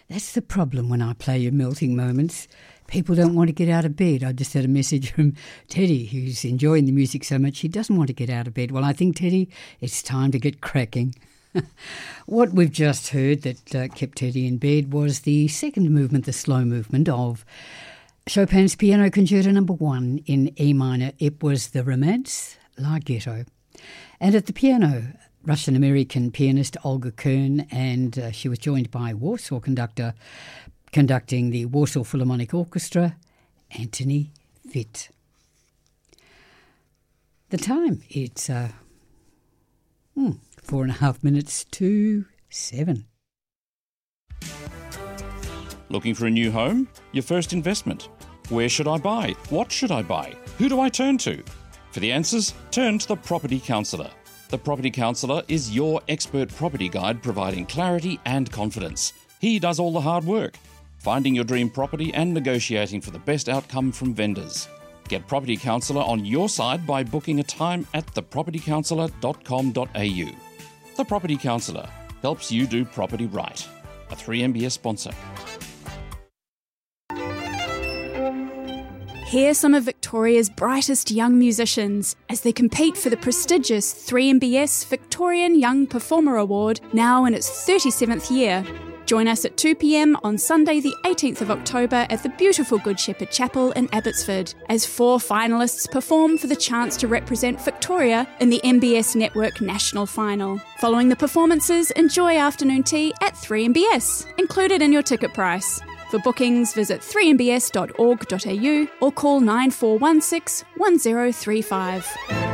That's the problem when I play your Melting Moments. People don't want to get out of bed. I just had a message from Teddy, who's enjoying the music so much he doesn't want to get out of bed. Well, I think, Teddy, it's time to get cracking. What we've just heard that kept Teddy in bed was the second movement, the slow movement of Chopin's Piano Concerto No. 1 in E minor. It was the Romance Larghetto. And at the piano, Russian-American pianist Olga Kern, and she was joined by Warsaw conducting the Warsaw Philharmonic Orchestra, Anthony Witt. The time, it's 4.5 minutes to 7. Looking for a new home? Your first investment? Where should I buy? What should I buy? Who do I turn to? For the answers, turn to the Property Counsellor. The Property Counsellor is your expert property guide providing clarity and confidence. He does all the hard work, finding your dream property and negotiating for the best outcome from vendors. Get Property Counsellor on your side by booking a time at thepropertycounsellor.com.au. The Property Counsellor helps you do property right. A 3MBS sponsor. Hear some of Victoria's brightest young musicians as they compete for the prestigious 3MBS Victorian Young Performer Award, now in its 37th year. Join us at 2 p.m. on Sunday the 18th of October at the beautiful Good Shepherd Chapel in Abbotsford, as 4 finalists perform for the chance to represent Victoria in the MBS Network National Final. Following the performances, enjoy afternoon tea at 3MBS, included in your ticket price. For bookings, visit 3mbs.org.au or call 9416 1035.